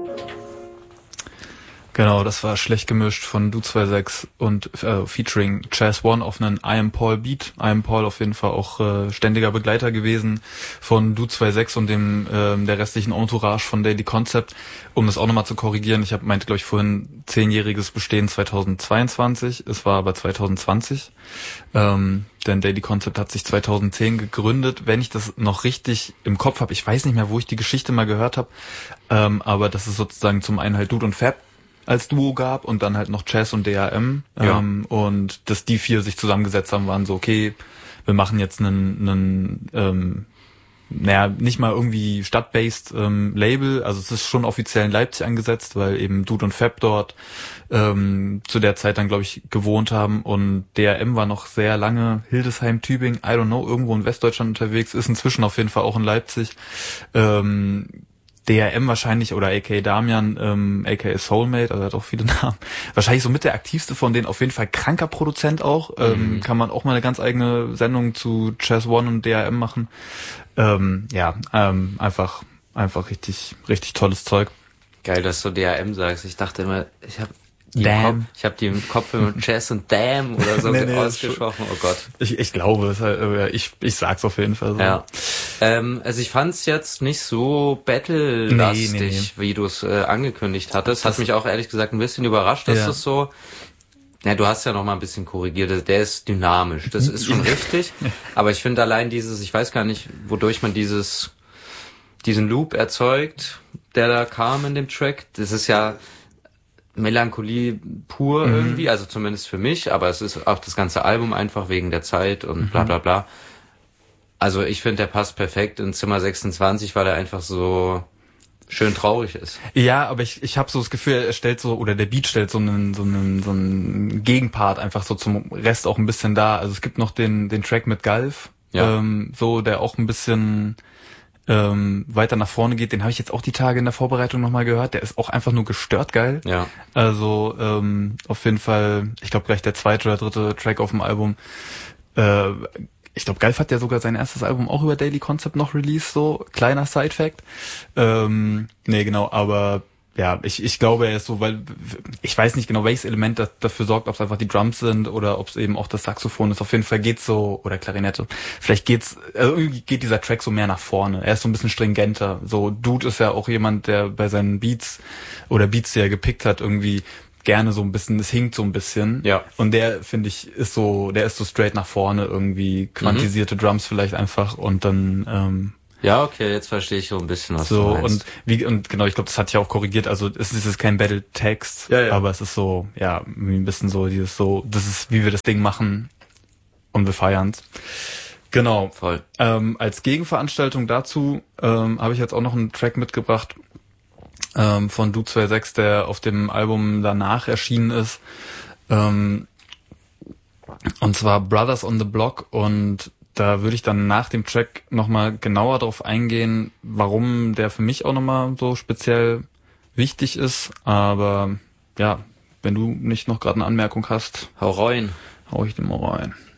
Genau, das war Schlecht gemischt von Du26 und featuring Chaz One auf einen I Am Paul Beat. I Am Paul auf jeden Fall auch ständiger Begleiter gewesen von Du26 und dem der restlichen Entourage von Daily Concept. Um das auch nochmal zu korrigieren, meinte glaube ich vorhin 10-jähriges Bestehen 2022, es war aber 2020. Denn Daily Concept hat sich 2010 gegründet, wenn ich das noch richtig im Kopf habe. Ich weiß nicht mehr, wo ich die Geschichte mal gehört habe, aber das ist sozusagen zum einen halt Dude und Fab als Duo gab und dann halt noch Chaz und DAM. Ja. Und dass die vier sich zusammengesetzt haben, waren so, okay, wir machen jetzt nicht mal irgendwie stadtbased Label, also es ist schon offiziell in Leipzig angesetzt, weil eben Dude und Fab dort zu der Zeit dann, glaube ich, gewohnt haben und DAM war noch sehr lange Hildesheim, Tübingen, I don't know, irgendwo in Westdeutschland unterwegs, ist inzwischen auf jeden Fall auch in Leipzig. DRM wahrscheinlich oder aka Damian, aka Soulmate, also hat auch viele Namen. Wahrscheinlich so mit der aktivste von denen, auf jeden Fall kranker Produzent auch. Kann man auch mal eine ganz eigene Sendung zu Chaz One und DRM machen. Einfach richtig, richtig tolles Zeug. Geil, dass du DRM sagst. Ich dachte immer, ich habe die im Kopf mit Chaz und Damn oder so ausgesprochen. Oh Gott. Ich glaube, ich sag's auf jeden Fall so. Ja. Also ich fand's jetzt nicht so battle-lastig, wie du es angekündigt hattest. Hat mich auch ehrlich gesagt ein bisschen überrascht, dass das so... Ja, du hast ja noch mal ein bisschen korrigiert. Der ist dynamisch. Das ist schon richtig. Aber ich finde allein ich weiß gar nicht, wodurch man diesen Loop erzeugt, der da kam in dem Track. Das ist ja Melancholie pur irgendwie, also zumindest für mich, aber es ist auch das ganze Album einfach wegen der Zeit und bla bla bla. Also ich finde, der passt perfekt in Zimmer 26, weil er einfach so schön traurig ist. Ja, aber ich habe so das Gefühl, er stellt so, oder der Beat stellt so einen Gegenpart einfach so zum Rest auch ein bisschen dar. Also es gibt noch den Track mit Galf, der auch ein bisschen weiter nach vorne geht. Den habe ich jetzt auch die Tage in der Vorbereitung nochmal gehört. Der ist auch einfach nur gestört geil. Ja. Also auf jeden Fall, ich glaube gleich der zweite oder dritte Track auf dem Album. Ich glaube, Galf hat ja sogar sein erstes Album auch über Daily Concept noch released, so kleiner Side-Fact. Genau, aber ja, ich glaube, er ist so, weil ich weiß nicht genau, welches Element dafür sorgt, ob es einfach die Drums sind oder ob es eben auch das Saxophon ist. Auf jeden Fall geht's so, oder Klarinette. Vielleicht irgendwie geht dieser Track so mehr nach vorne. Er ist so ein bisschen stringenter. So, Dude ist ja auch jemand, der bei seinen Beats, die er gepickt hat, irgendwie gerne so ein bisschen, es hinkt so ein bisschen. Ja. Und der, finde ich, ist so straight nach vorne irgendwie, quantisierte Drums vielleicht einfach und dann, ja, okay, jetzt verstehe ich so ein bisschen, was so, du meinst. und genau, ich glaube, das hatte ich auch korrigiert, also es ist kein Battle-Text, aber es ist so, ja, ein bisschen so dieses so, das ist, wie wir das Ding machen und wir feiern's. Genau. Voll. Als Gegenveranstaltung dazu habe ich jetzt auch noch einen Track mitgebracht von Du26, der auf dem Album danach erschienen ist. Und zwar Brothers on the Block, und da würde ich dann nach dem Track nochmal genauer drauf eingehen, warum der für mich auch nochmal so speziell wichtig ist. Aber ja, wenn du nicht noch gerade eine Anmerkung hast, Hau rein. hau ich den mal rein.